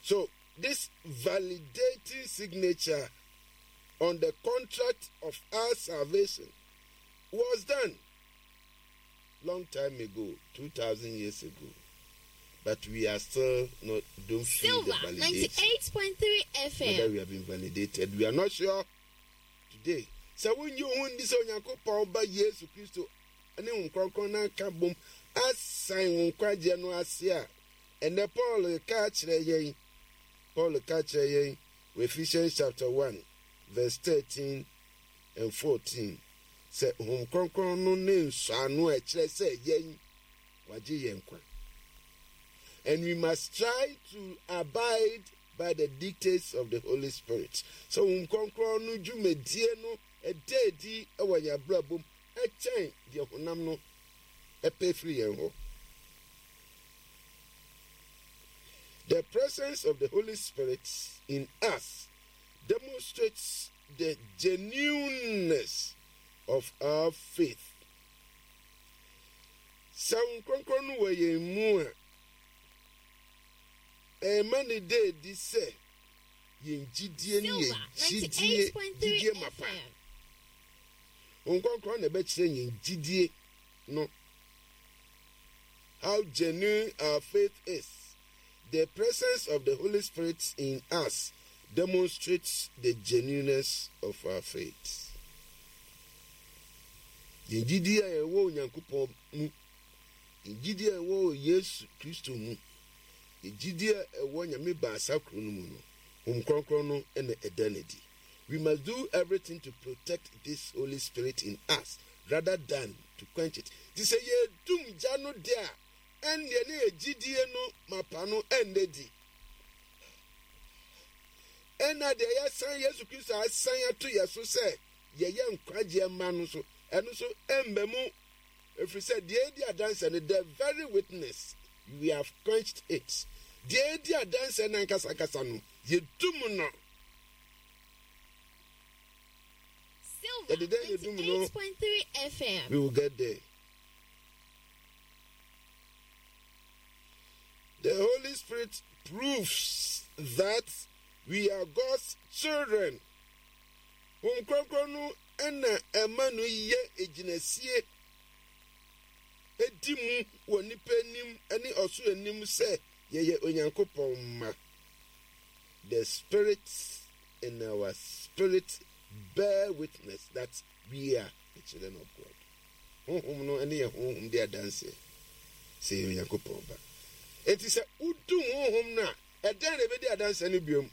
So this validating signature on the contract of our salvation was done long time ago, 2,000 years ago. But we are still not, don't feel the validation. 98.3 FM. Whether we have been validated, we are not sure today. So when you own this on your copa by Jesus Christ, and then Concona Kabum, as sign Quagiano Asia, and the Paul catch ye, Paul catch ye, Ephesians chapter 1, verse 13 and 14. Say, Home Concon no name, so no, say, ye, Waji Yankwa. And we must try to abide by the dictates of the Holy Spirit. So, no jumedieno, a deity, a waya brabum, a chain, the honamno, a pay free and ho. The presence of the Holy Spirit in us demonstrates the genuineness of our faith. So, no way more. Many day this say yen gidie ni yen gidie mapa onkon na be kire yen gidie no. How genuine our faith is. The presence of the Holy Spirit in us demonstrates the genuineness of our faith. Yen gidie e wo Nyankopɔn mu, yen gidie e wo Yesu Kristo mu. We must do everything to protect this Holy Spirit in us rather than to quench it. This is a dum jano there and ye gidie no mapano endedi. And na de ya san Yesu Kristo asan ya to yeso say ye nkwaje manu so eno so embemu if we said the dance and the very witness we have quenched it. The idea dance and Kasakasano, you do no. Silver 98.3 FM. We will get there. The Holy Spirit proves that we are God's children. Umkrokronu ena emanu ye ejinesie. Edimu wonipenim eni osu enim se ye onyankopon ma. The Spirit in our spirit bear witness that we are the children of God. No any home they are dancing. Say onyankopon ba. It is a udu home na e dan e be they are dancing ni biom.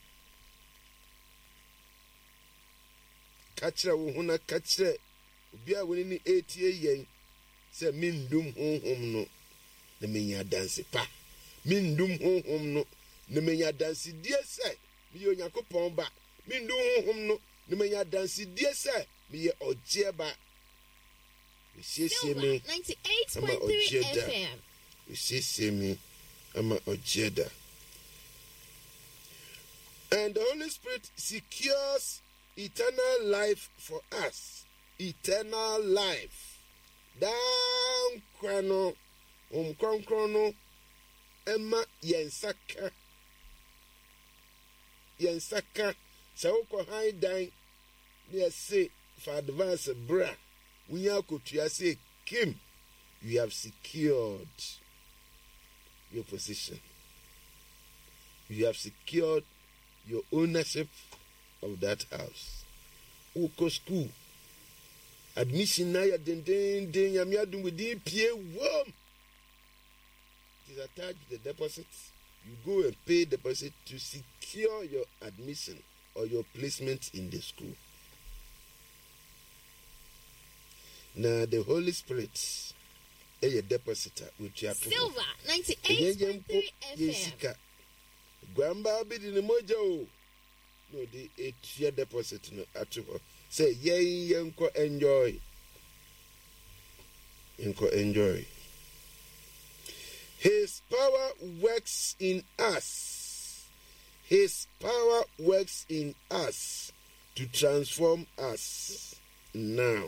Kachira wo huna kachira obi a woni ni etie yen. Se mindum hom no na menya dance pa mindum hom no na menya dance die se mi onyankopon ba mindum hom no na menya dance die se mi ye oje ba we see me 98.3 FM we see me ama ojeda. And the Holy Spirit secures eternal life for us. Eternal life. Down krano krono emma yensaka so ko high dan near say for advance bra we are kotua say Kim, you have secured your position, you have secured your ownership of that house. Uko school admission na ya den yam yadum within pie worm. It is attached to the deposit. You go and pay deposit to secure your admission or your placement in the school. Now the Holy Spirit is a depositor which you have to Silver 98.3 FM. Grandma be in the mojo. No, the 8-year deposit no at all. Say, yay, yanko enjoy. His power works in us. His power works in us to transform us now.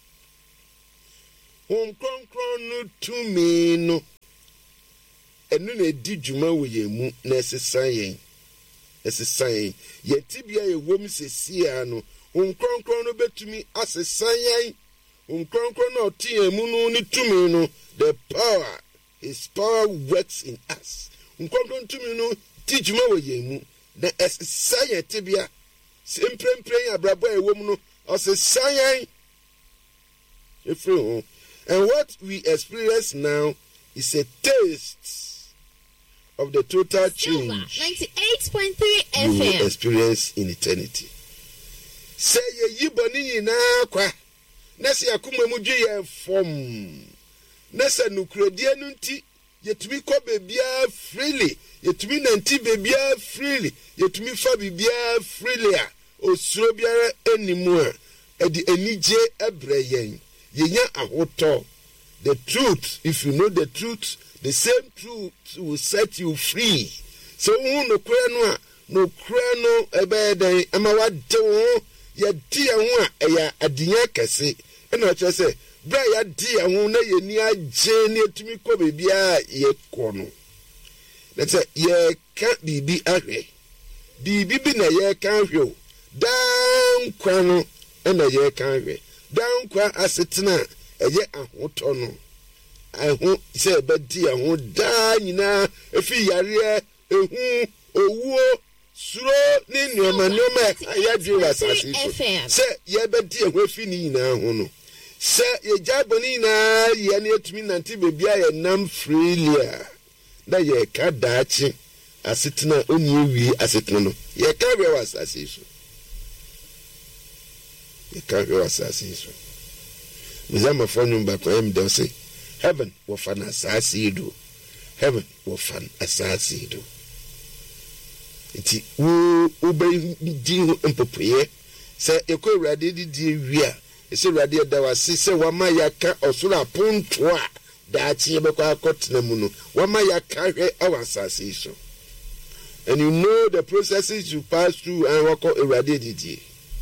Home no to me no. And no di juma wo ye mu necessary. ɛsesan yɛ tibia yɛ wom sesia no nkronkron no betumi asesan yɛn nkronkron no ɔte mu no ne tumi no the power his power works in us nkronkron tumi no ti dwuma wɔ yɛn mu na ɛsesan yɛ tibia semprempren abrabɔ yɛ wom no ɔsesan yɛn efiri ho. And what we experience now is a taste of the total change 98.3 FM. you will experience in eternity. Say ye boni na kwa na se akoma mu dwe ye fom na se nukredie no nti yetumi kɔ bebia freely yetumi nanti bebia freely yetumi fa bebia freely a osuro biara animu a edi enije ebre yen yenya ahoto. The truth, if you know the truth, the same truth will set you free. So no krano no krano ebeden amawa de ya di ho a ya adinya kese e na che se bra ya di ho na ye ni agye ne tumi kɔ bebia ye kɔ no. Let's say ye ka bibi ahwe bibi bi na ye ka hwe o dan kwano e na ye ka hwe dan kwa asetena eye ahoto no ahu se bedi ahu da nyina efi yare ehu owuo suro ni nneoma ayadwe wasase so se ye bedi ahu efi ni nyina ahu no se ye jaboni na ye na etumi nanti bebia ye nam freely na ye ka daachi asetena oni wi asetena no ye ka we wasase so ye ka we wasase so Mizama phone back when they say, Heaven will fan assassin do. Heaven will fan assassin do. It's Ube Jim and Popeye. Say, a co ready dear rear. It's a radio that was sister Wamayaka or Sula Puntua. That's Yabaka Cotnamuno. Wamayaka our assassin. And you know the processes you pass through and walk out irradiated.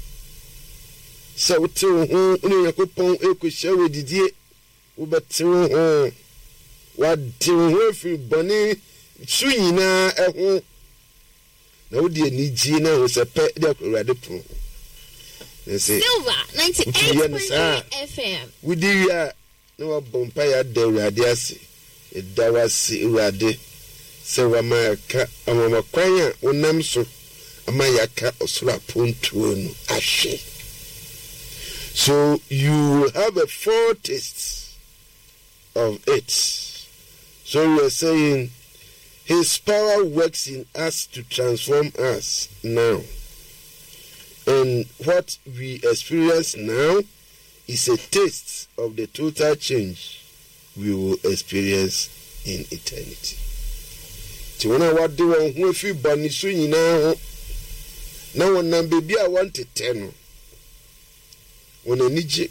So to whom Yakupon Equisha Didier, Ubetu home. What do you Bonnie Swina at home? No, dear Nijina was a pet that already prone. They say, Silver 98.3 FM. We do no Bompire de Radiasi, a Dawasi Radi, Sawamaka, Amakwaya, Unamso, Amayaka, Osula Puntuano, Ashe. So you will have a foretaste of it. So we are saying his power works in us to transform us now. And what we experience now is a taste of the total change we will experience in eternity. So when I want to do if you bunny swing now, now one baby I want to 10. When a nije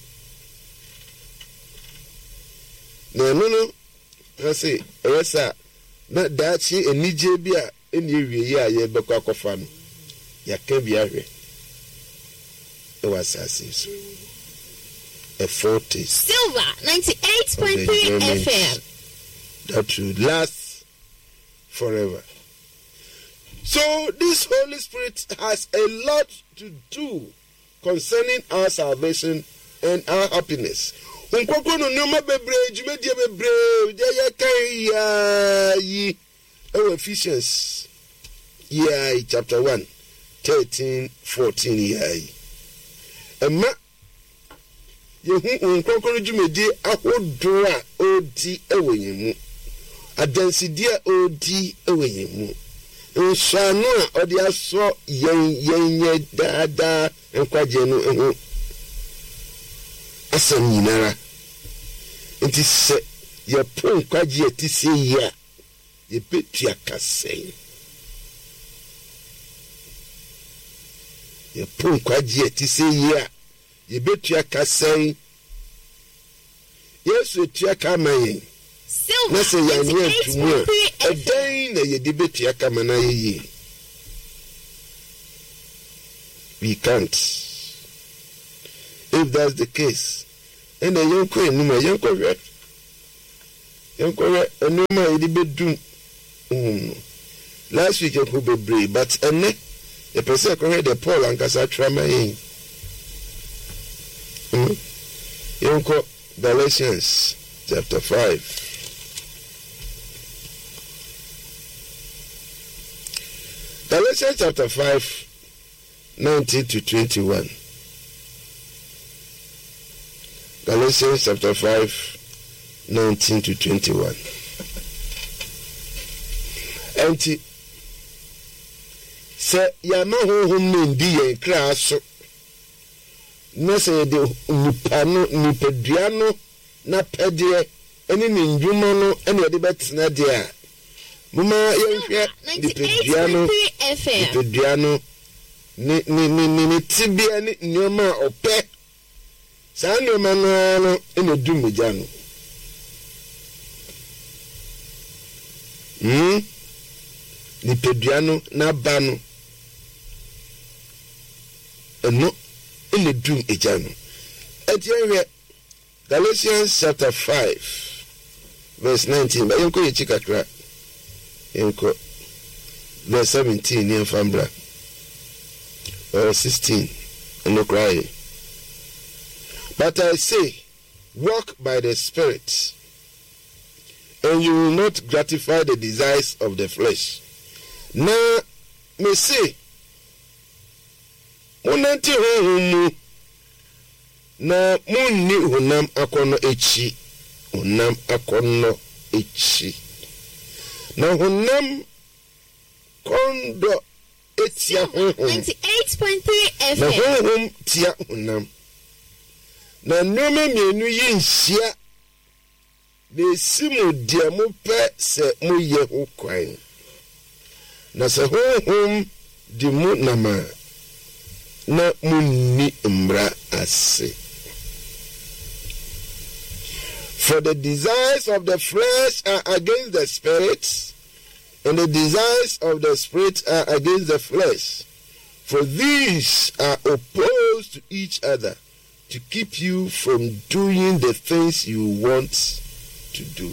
no I say esa na dachi enije bia eni ewie ya ye bekwa kofa no ya ka bia hwe e wasase so a 40 Silver 98.3 FM that will last forever. So this Holy Spirit has a lot to do concerning our salvation and our happiness. Unkokono nyoma bebre jumedie bebre ya kai yi Ephesians chapter 1 13-14 Emma yehu unkokono jumedie ahodo a odi ewenyemu adansidie odi ewenyemu nsano a odi aso yen dada enkwaje no ehu asam nyinara nti se ye pon kwaje atise ya ye betua kasen ye pon kwaje atise ya ye betua kasen yesu etua kamayen na se ya nye tumu edan na ye de betua kamana ye we can't. If that's the case, and a young queen, no, young correct, and no, my bedroom. last week you could be brave, but the person correct the Paul and Casa Trama in. You quote Galatians chapter 5. Galatians chapter 5, 19 to 21. Galatians chapter 5, 19 to 21. And say yama honhom no ndi yen kra so na say de nipa no nipadua no na pede ene ne ndwuma no ene de betena de a mama yenhwe nipadua no ni tibia ni nyoma ope sa nyoma no ene dumugya no nipadua no na ba no eno ene dum egya no etienwe Galatians chapter 5 verse 19 ba yenko ye chikakra yenko verse 17 ni fambra 16 eno cry. But I say, walk by the Spirit, and you will not gratify the desires of the flesh. Na me say, monanti honhom na munni honam akono echi, honam akono echi. Na honam kondo etia honhom. 98.3 FM. Na honhom tia honam. Na nome mienu yi nhia na simu de mo pe se mo ye ho kwan na se honhom di mu nama na munni mra ase. For the desires of the flesh are against the spirit, and the desires of the spirit are against the flesh, for these are opposed to each other, to keep you from doing the things you want to do.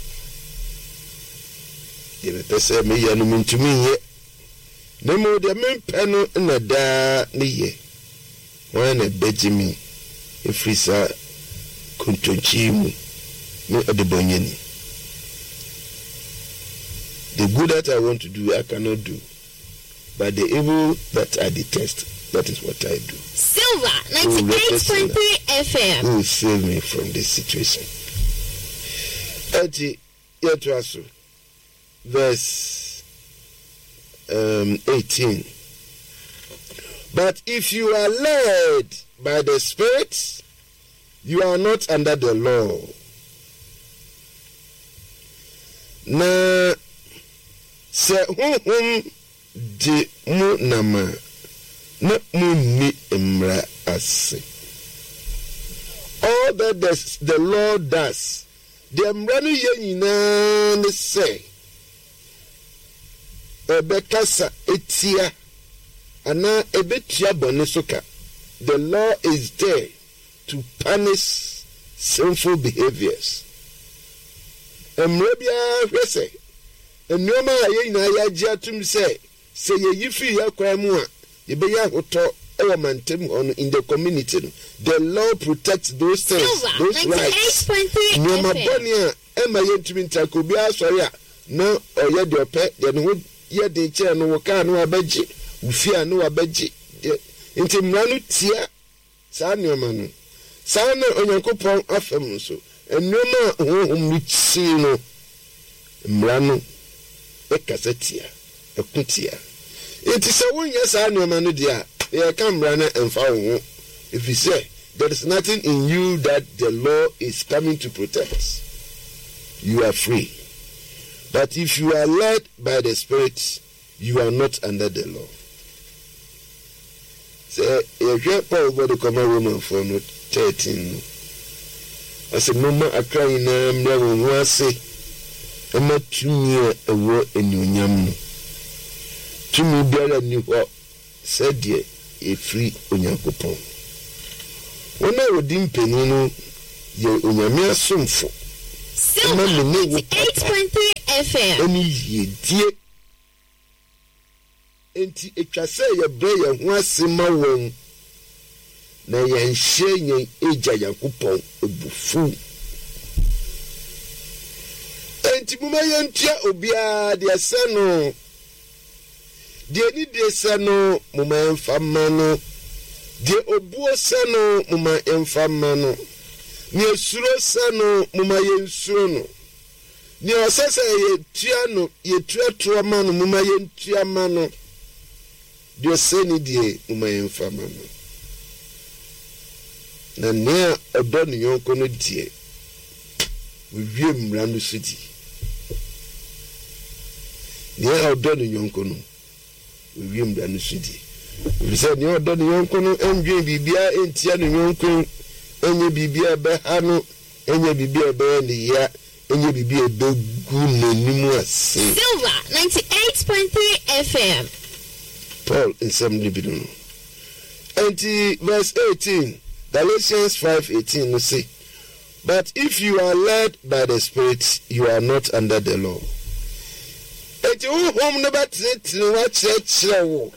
The person me ya no mintumi ye. Nemo de men peno na da ne ye. Wan e bejimi efrisa kontonchimu no adebonyeni. The good that I want to do I cannot do, but the evil that I detest, that is what I do. Silver 98.3 FM. Who will save me from this situation? Yetuasu, verse 18. But if you are led by the Spirit, you are not under the law. Na se honhom di mu nama na munni mra ase. All that the Lord does, the mra no ye nyina ne say ebekasa etia ana ebetia bone soka. The law is there to punish sinful behaviors. Mra bia hwese enoma ye nyina ya gia tum say ye yifi ya kwan mu a ye be ya hoto in the community. The law protects those things, those rights. Nyoma boni a ema yentumi ntakobi asori a no oye de ope de no ye de che no woka no abaji ufi anu abaji nti mranu tia sa nyoma no sa na onyankopon afem so enoma honhom mitsi no mranu ekasetia ekutia enti se wonya sa nyoma no dia e camera na emfa wo. If you say there is nothing in you that the law is coming to protect, you are free. But if you are led by the Spirit, you are not under the law. Say, if you Paul go to come a woman for no 13. I said, Mama, I cry in a mother who say, I'm not too near a word in your yam. To me, better knew what said ye a free Onyankopon. When I would dimpenino, ye Onyamia Sumfo. Silver 98.3 FM. Any ye dear enti etwa sɛ yɛbrɛ yɛn ho ase ma wɔn na yɛnhyɛ yɛn agya Nyankopɔn ebufu. Enti muma yɛntua obiara deɛ sɛ no deɛ ni deɛ sɛ no muma yɛmfa ma no deɛ obuo sɛ no muma yɛmfa ma no ne esuro sɛ no muma yɛnsuro no ne ɔsɛ sɛ yɛtua no yɛtua toɔ ma no muma yɛntua ma no deɛ sɛ ni deɛ muma yɛmfa ma no na nea ɔdɔ ne yɔnko no deɛ wɔwie mmara no so di nea ɔdɔ ne yɔnko no wɔwie mmara no so di ɛfisɛ nea ɔdɔ ne yɔnko no ɛndwen biribiara ɛntia ne yɔnko ɛnyɛ biribiara ɛbɛha no ɛnyɛ biribiara ɛbɛyɛ ne ya ɛnyɛ biribiara ɛbɛgu n'anim ase. Silver 98.3 FM. Paul nsɛm no bi no ɛnti verse 18 Galatians 5:18 no say, but if you are led by the Spirit, you are not under the law. Eti honhom no batenetene wa kyerɛkyerɛ wo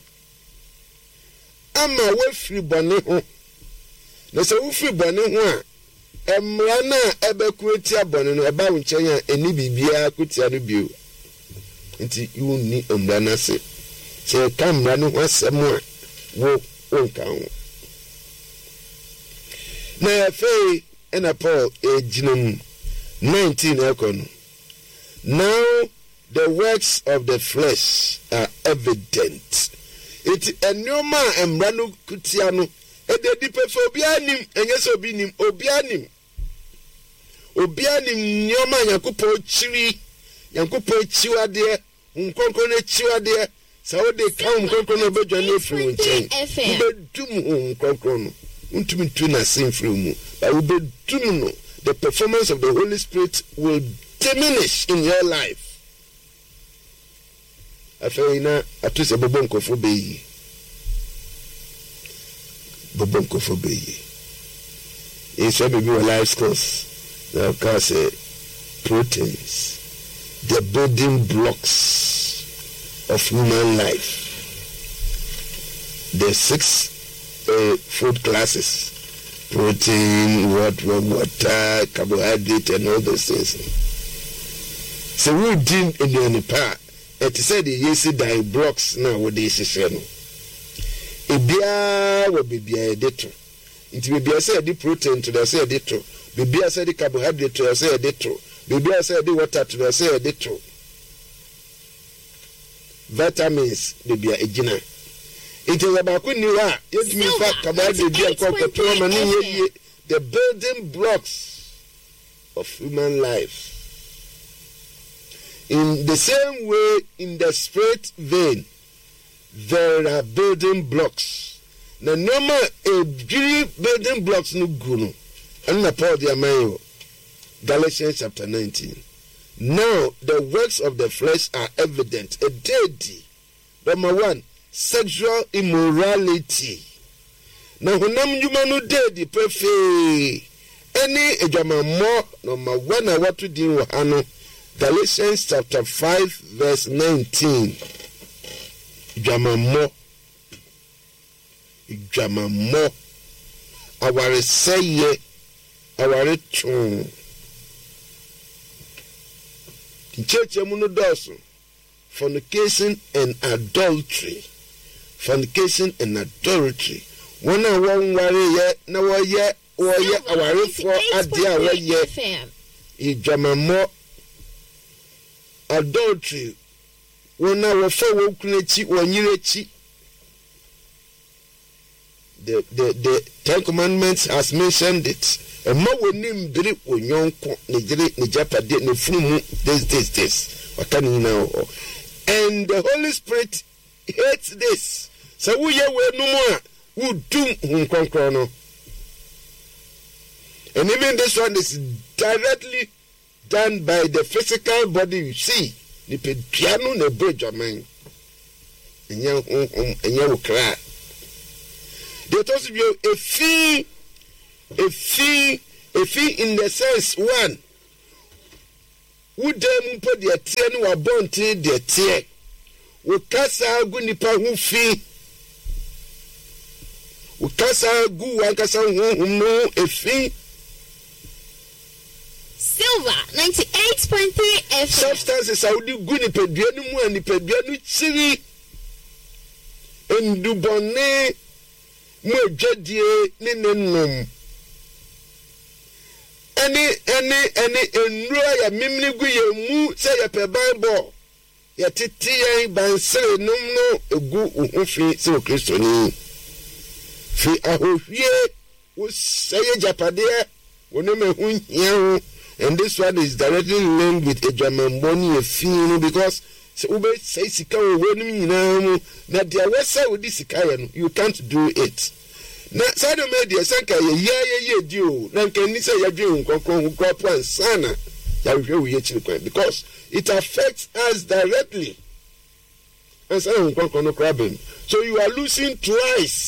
ama wafiri bɔne ho. Na sɛ wofiri bɔne ho a mmara na ɛbɛko etia bɔne no ɛba wo nkyɛn a eni biribiara kotia no bio. Nti you ni mmara na se. Sɛ ka mmara no ho asɛm a wo nka ho. Na afei ena Paul ejinum 19 ekono. Now the works of the flesh are evident. It enoma embra no kutia no ede dipe fo obianim enye so obinim obianim nyoma Yankopɔn chiri Yankopɔn chiwade nkonkon na chiwade sa wo de kan nkonkon na bedwane efiri nkyɛn bedum nkonkon no untumi tu na sin free mu but we bedum no the performance of the Holy Spirit will diminish in your life. Afeina atuse bobonkofo beyi. Bobonkofo beyi. It's maybe your life skills. Now can say proteins, the building blocks of human life. The 6 food classes: protein, water, carbohydrate, and all those things. So we did in the part. It said the yesi die blocks now with this system. Ebia will be a deto. It will be a said the protein to the say deto. Bibia said the carbohydrate to the say deto. Bibia said the water to the say deto. Vitamins bibia ejina. It is about kunira. It means fact carbohydrate the building blocks of human life. In the same way, in the spirit vein, there are building blocks. Now, normal building blocks no guno. And na Paul the Amayo, Galatians chapter 19. Now, the works of the flesh are evident. A deity. Number 1, sexual immorality. Now, honam yumanu deity perfect. Any ejama more number 1 na watu di wahano. Galatians chapter 5 verse 19. Jamamo. Aware seye. Aware chon. Kicheche munu dosu. Fornication and adultery. Wana wangware ye. Na waye aware for adia waye. Jamamo. Adultery. When I was so wokunechi wanyirechi. The 10 Commandments has mentioned it. And more wonim biri onyonko ni japade ni fumu this. Wakani now. And the Holy Spirit hates this. So we ye we no more. Who do hunkonkrono. And even this one is directly done by the physical body you see. Ni pe piano ne bridge amen. Enya wo kra. There was a fee in the sense one. Who dem put their tear no abonte their tear. wokasa gu nipa ho fi wokasa gu wankasa honhom no efi. Silver 98.3 FM. Substances are the good nipadua no mu nipadua no chiri endubone mo adwadie ne nennom any enrua ya mimni gu ye mu say ya pe Bible ya tete yan bansere num no egu ohofi se Kristo ni fi ahohwie wo say japade wonem ehunhia. And this one is directly linked with a German money a fee because Ube say Sika when na dia wesa with this you can't do it. Na sado media sanka ye dio na nkan ni say ya dwen kokon sana ya hwe we chiri because it affects us directly. And say kokon no problem. So you are losing twice.